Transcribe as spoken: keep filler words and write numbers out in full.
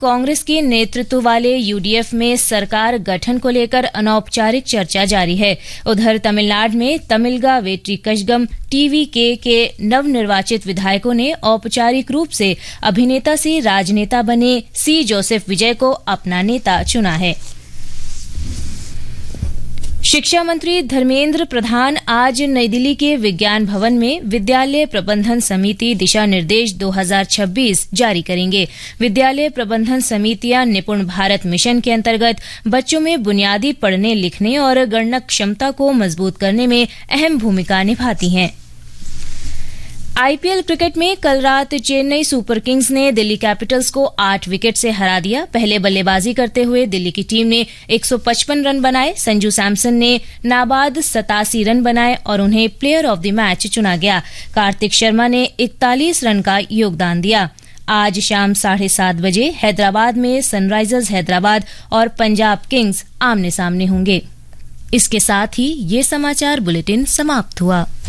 कांग्रेस के नेतृत्व वाले यूडीएफ में सरकार गठन को लेकर अनौपचारिक चर्चा जारी है। उधर तमिलनाडु में तमिलगा वेट्री कषगम टीवीके के नवनिर्वाचित विधायकों ने औपचारिक रूप से अभिनेता से राजनेता बने सी जोसेफ विजय को अपना नेता चुना है। शिक्षा मंत्री धर्मेंद्र प्रधान आज नई दिल्ली के विज्ञान भवन में विद्यालय प्रबंधन समिति दिशा निर्देश दो हज़ार छब्बीस जारी करेंगे। विद्यालय प्रबंधन समितियां निपुण भारत मिशन के अंतर्गत बच्चों में बुनियादी पढ़ने लिखने और गणना क्षमता को मजबूत करने में अहम भूमिका निभाती हैं। आईपीएल क्रिकेट में कल रात चेन्नई सुपर किंग्स ने दिल्ली कैपिटल्स को आठ विकेट से हरा दिया। पहले बल्लेबाजी करते हुए दिल्ली की टीम ने एक सौ पचपन रन बनाए। संजू सैमसन ने नाबाद सतासी रन बनाए और उन्हें प्लेयर ऑफ द मैच चुना गया। कार्तिक शर्मा ने इकतालीस रन का योगदान दिया। आज शाम साढ़े सात बजे हैदराबाद में सनराइजर्स हैदराबाद और पंजाब किंग्स आमने सामने होंगे। इसके साथ ही ये समाचार बुलेटिन समाप्त हुआ।